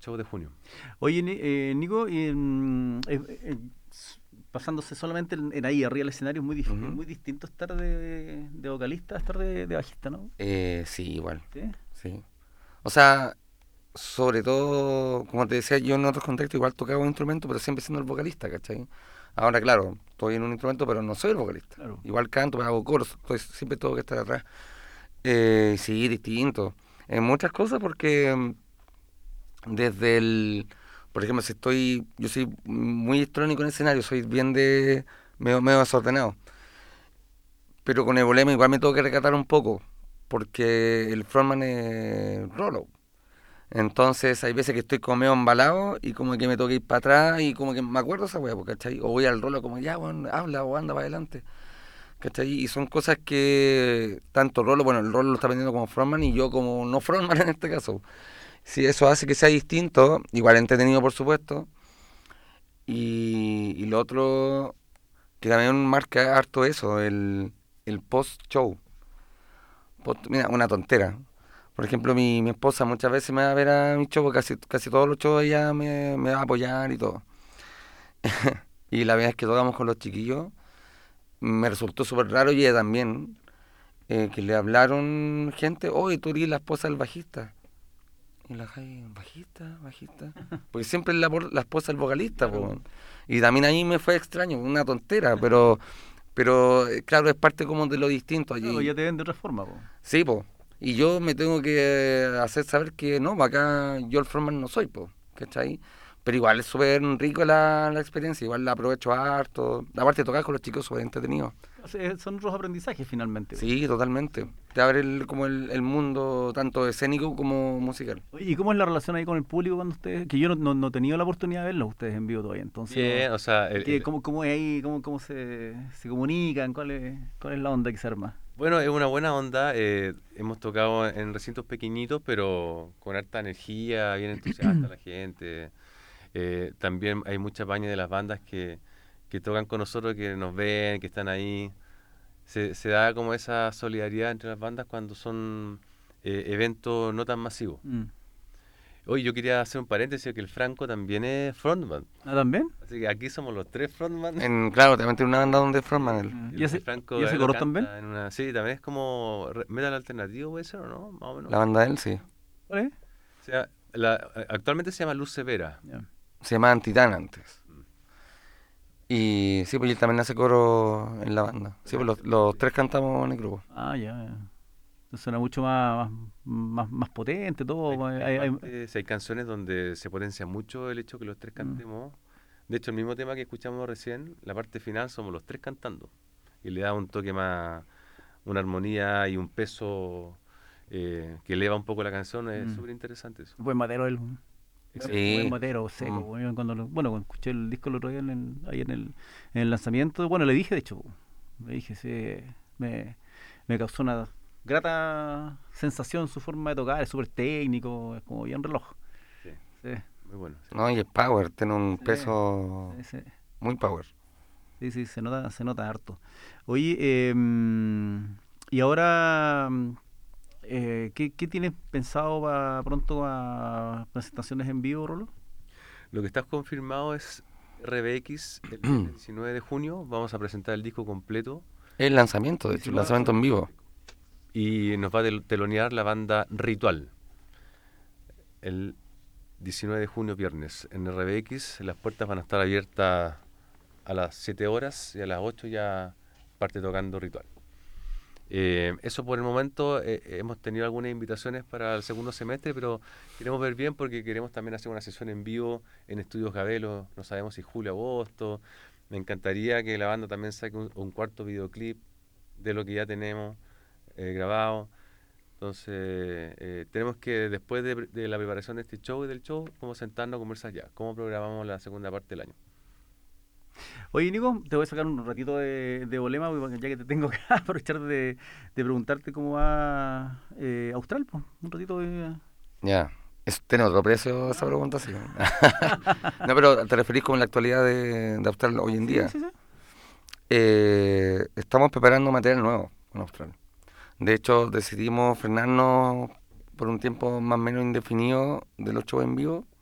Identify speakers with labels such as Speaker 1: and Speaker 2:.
Speaker 1: show de junio.
Speaker 2: Oye, Nico, pasándose solamente en ahí, arriba del escenario, es
Speaker 3: Ujú.
Speaker 2: muy distinto estar de vocalista a estar de bajista, ¿no?
Speaker 3: Sí, igual,
Speaker 2: ¿Sí?
Speaker 3: sí. O sea, sobre todo, como te decía, yo en otros contextos igual tocaba un instrumento, pero siempre siendo el vocalista, ¿cachai? Ahora, claro, estoy en un instrumento, pero no soy el vocalista.
Speaker 2: Claro.
Speaker 3: Igual canto, pero hago coros, siempre tengo que estar atrás. Sí, distinto. En muchas cosas porque desde el, por ejemplo, si estoy, yo soy muy electrónico en escenario, soy bien medio desordenado. Pero con el bolema igual me tengo que recatar un poco, porque el frontman es Rolo. Entonces hay veces que estoy como medio embalado y como que me tengo que ir para atrás y como que me acuerdo esa weá, ¿cachai? O voy al Rolo como ya, bueno, habla o anda para adelante, ¿cachai? Y son cosas que tanto Rolo, bueno, el Rolo lo está aprendiendo como frontman y yo como no frontman en este caso. Si eso hace que sea distinto, igual entretenido por supuesto. Y lo otro que también marca harto eso, el post-show. Mira, una tontera. Por ejemplo, mi esposa muchas veces me va a ver a mi show, casi todos los shows ella me va a apoyar y todo. Y la vez que tocamos con los chiquillos, me resultó súper raro y ella también, que le hablaron gente, oye, tú eres la esposa del bajista. Y la Jai, bajista, bajista. Porque siempre es la esposa del vocalista, po,
Speaker 2: Claro.
Speaker 3: weón. Y también ahí me fue extraño, una tontera, pero claro, es parte como de lo distinto
Speaker 2: Claro,
Speaker 3: allí.
Speaker 2: ya te ven de otra forma, po.
Speaker 3: Sí, po. Y yo me tengo que hacer saber que no, acá yo el frontman no soy, po. ¿Cachai? Pero igual es súper rico la experiencia, igual la aprovecho harto. Aparte de tocar con los chicos, súper entretenido.
Speaker 2: O sea, son otros aprendizajes finalmente, po.
Speaker 3: Sí, totalmente. Te abre como el mundo tanto escénico como musical.
Speaker 2: Oye, ¿y cómo es la relación ahí con el público cuando ustedes, que yo no he tenido la oportunidad de verlo ustedes en vivo todavía, entonces no,
Speaker 1: Bien, o sea,
Speaker 2: cómo es ahí, cómo se comunican, cuál es la onda que se arma?
Speaker 1: bueno, es una buena onda. Hemos tocado en recintos pequeñitos, pero con harta energía, bien entusiasta la gente. También hay mucha paña de las bandas que tocan con nosotros, que nos ven, que están ahí. Se da como esa solidaridad entre las bandas cuando son eventos no tan masivos.
Speaker 2: Mm.
Speaker 1: Hoy yo quería hacer un paréntesis que el Franco también es frontman.
Speaker 2: ¿Ah, también?
Speaker 1: Así que aquí somos los tres frontman.
Speaker 3: Claro, también tiene una banda donde es frontman él.
Speaker 2: ¿Y
Speaker 1: El
Speaker 2: ese,
Speaker 1: Franco
Speaker 2: y ese
Speaker 1: ahí lo
Speaker 2: coro también?
Speaker 1: canta en una... Sí, también es como metal alternativo, puede ser o no, más o menos.
Speaker 3: La banda de él, sí.
Speaker 2: ¿Cuál es?
Speaker 1: O sea, actualmente se llama Luz Severa.
Speaker 2: Ya.
Speaker 3: Se llamaba Titán antes. Y sí, pues él también hace coro en la banda. Sí, pues los tres cantamos en el grupo.
Speaker 2: Ah, ya. Suena mucho más potente todo.
Speaker 1: Hay canciones donde se potencia mucho el hecho que los tres
Speaker 2: Mm.
Speaker 1: cantemos. De hecho, el mismo tema que escuchamos recién, la parte final somos los tres cantando. Y le da un toque más, una armonía y un peso que eleva un poco la canción. Es
Speaker 2: Mm.
Speaker 1: súper interesante eso.
Speaker 2: Buen matero él. Buen
Speaker 3: Sí.
Speaker 2: matero, seco.
Speaker 3: Mm.
Speaker 2: Bueno, cuando escuché el disco el otro día ahí en el lanzamiento, bueno, le dije, de hecho, le dije, sí, me causó una grata sensación su forma de tocar, es súper técnico, es como bien reloj.
Speaker 1: Sí,
Speaker 2: Sí,
Speaker 1: muy bueno. Sí.
Speaker 3: No, y es power, tiene un
Speaker 2: sí,
Speaker 3: peso
Speaker 2: sí, sí,
Speaker 3: muy power.
Speaker 2: sí, se nota harto. Oye, y ahora, ¿qué tienes pensado para pronto para presentaciones en vivo, Rolo?
Speaker 1: Lo que está confirmado es RBX el viernes 19 de junio. Vamos a presentar el disco completo.
Speaker 3: El lanzamiento, de hecho, el
Speaker 1: 19 de
Speaker 3: lanzamiento en
Speaker 1: junio.
Speaker 3: vivo.
Speaker 1: Y nos va a telonear la banda Ritual. El 19 de junio, viernes, en RBX. Las puertas van a estar abiertas a las 7 horas y a las 8 ya parte tocando Ritual. Eso por el momento. Hemos tenido algunas invitaciones para el segundo semestre, pero queremos ver bien porque queremos también hacer una sesión en vivo en Estudios Gabelo. No sabemos si julio, agosto. Me encantaría que la banda también saque un cuarto videoclip de lo que ya tenemos grabado. Entonces, tenemos que, después de la preparación de este show y del show, como sentarnos a conversar ya, cómo programamos la segunda parte del año.
Speaker 2: Oye, Nico, te voy a sacar un ratito de bolema, porque ya que te tengo que aprovechar de preguntarte cómo va Austral, pues, un ratito de...
Speaker 3: Ya. ¿Tiene otro precio esa pregunta? Sí. No, pero ¿te referís como en la actualidad de Austral hoy en
Speaker 2: Sí,
Speaker 3: día?
Speaker 2: sí, sí.
Speaker 3: Estamos preparando material nuevo en Austral. De hecho, decidimos frenarnos por un tiempo más o menos indefinido de los shows en vivo